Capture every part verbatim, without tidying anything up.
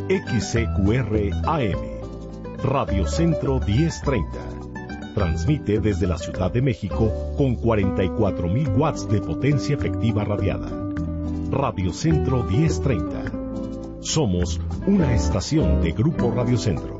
X C Q R A M, Radio Centro diez treinta. Transmite desde la Ciudad de México con cuarenta y cuatro mil watts de potencia efectiva radiada. Radio Centro diez treinta. Somos una estación de Grupo Radio Centro.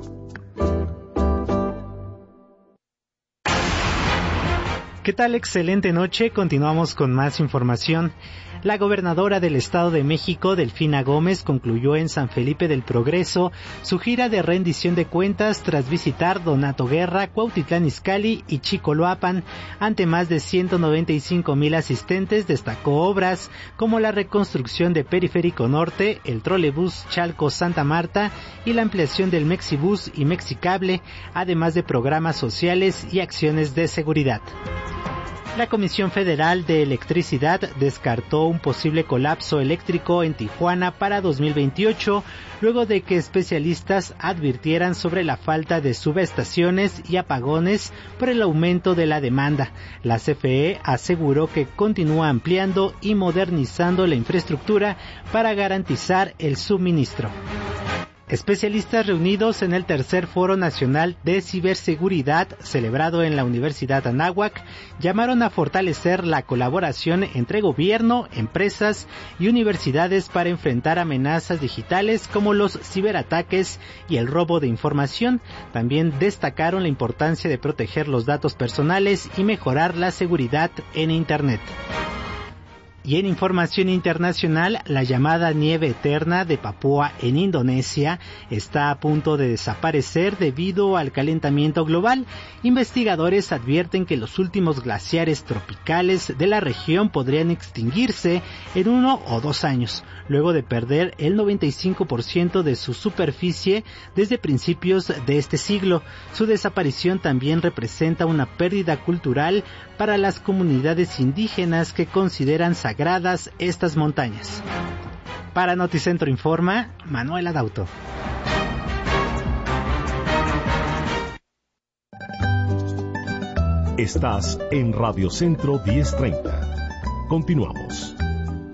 ¿Qué tal? Excelente noche. Continuamos con más información. La gobernadora del Estado de México, Delfina Gómez, concluyó en San Felipe del Progreso su gira de rendición de cuentas tras visitar Donato Guerra, Cuautitlán Izcalli y Chicoloapan. Ante más de ciento noventa y cinco mil asistentes, destacó obras como la reconstrucción de Periférico Norte, el trolebús Chalco-Santa Marta y la ampliación del Mexibús y Mexicable, además de programas sociales y acciones de seguridad. La Comisión Federal de Electricidad descartó un posible colapso eléctrico en Tijuana para dos mil veintiocho, luego de que especialistas advirtieran sobre la falta de subestaciones y apagones por el aumento de la demanda. La C F E aseguró que continúa ampliando y modernizando la infraestructura para garantizar el suministro. Especialistas reunidos en el tercer Foro Nacional de Ciberseguridad, celebrado en la Universidad Anáhuac, llamaron a fortalecer la colaboración entre gobierno, empresas y universidades para enfrentar amenazas digitales como los ciberataques y el robo de información. También destacaron la importancia de proteger los datos personales y mejorar la seguridad en Internet. Y en información internacional, la llamada nieve eterna de Papúa en Indonesia está a punto de desaparecer debido al calentamiento global. Investigadores advierten que los últimos glaciares tropicales de la región podrían extinguirse en uno o dos años, luego de perder el noventa y cinco por ciento de su superficie desde principios de este siglo. Su desaparición también representa una pérdida cultural para las comunidades indígenas que consideran sagradas estas montañas. Para Noticentro Informa, Manuel Adauto. Estás en Radio Centro diez treinta. Continuamos.